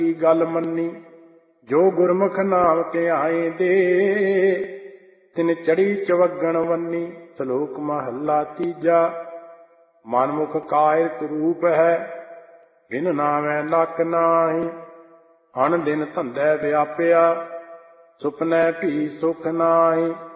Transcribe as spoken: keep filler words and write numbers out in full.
गल मन्नी। जो गुरमुख नाम के आए दे तिन चढ़ी चवगण वन्नी। सलोक महला तीजा। मनमुख कायरत रूप है बिन नामै लक नाही। अन दिन धंधे व्यापिया सुपनै भी सुख नाही।